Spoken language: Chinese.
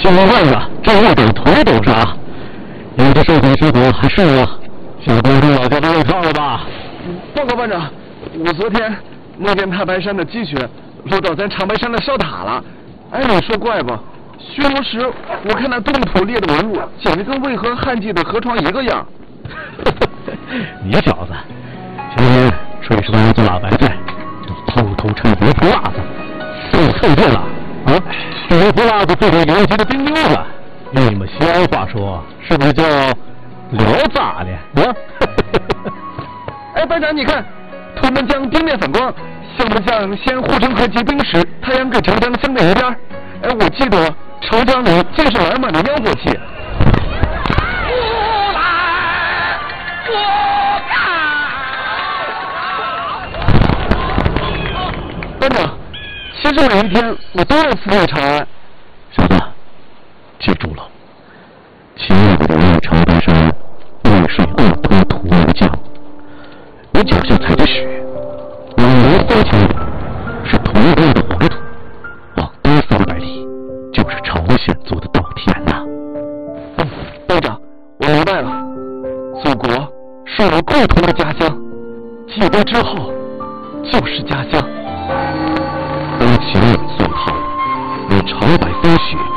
这一万个，这一等头都是啊！有的受苦之苦还是我，想当上老家的胃口了吧？ 报告班长，我昨天梦见太白山的积雪落到咱长白山的哨塔了。哎，你说怪不？巡逻时我看那冻土裂的纹路，简直跟渭河旱季的河床一个样。 你小子，前天炊事班做老白菜，偷偷穿别铺袜子，受蹭见了啊！别铺袜子做成游击的冰溜子，用你们西安话说，是不是叫聊杂的啊？ 哎，班长，你看，图们将冰面反光，项目将先护城河及冰石，太阳跟长江相对一边。哎，我记得长江里尽是满满的烟火气。班长，其实每一天我都要思念长安。 小子，记住了，千万不能让长白山渭水恶通土木江。你脚下踩着雪，往南3千里是潼关的黄土，往东300里就是朝鲜族的稻田呐。 班长，我明白了，祖国是我们共同的家乡，继国之后就是家乡。 当秦岭岁号，为长白风雪